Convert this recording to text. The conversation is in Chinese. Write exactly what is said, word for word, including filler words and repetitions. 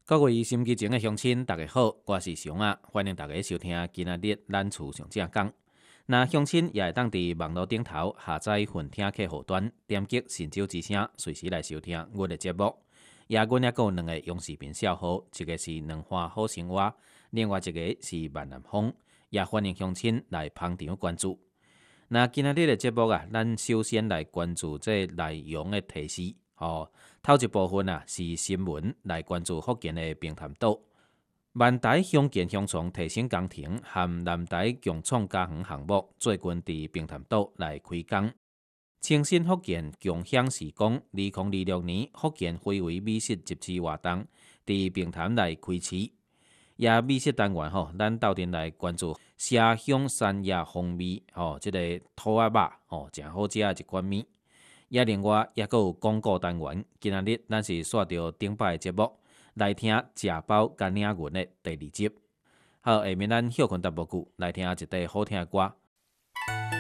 各位心机前的乡亲，大家好，我是熊啊，欢迎大家收听今仔日咱厝上正讲。那乡亲也会当伫网络顶头下载混听客户端，点击神州之声，随时来收听我的节目。也阮也有两个用视频小号，一个是两花好生活，另外一个是万南风，也欢迎乡亲来捧场关注。那今仔日的节目啊，咱首先来关注这内容的提示。哦，头一部分啊是新闻，来关注福建的平潭岛。万台乡建乡创提升工程和南台共创家园项目最近伫平潭岛来开工。清新福建共享时光，二零二六年福建非遗美食集市活动伫平潭来开市。也美食单元吼，咱斗阵来关注虾乡山野风味吼，即、这个土鸭肉吼，真好食的一款面。也另外也佫有广告单元，今仔日咱是刷到顶摆的节目来听食包甲领运的第二集。好，下面咱休困淡薄久，来听一块好听的歌。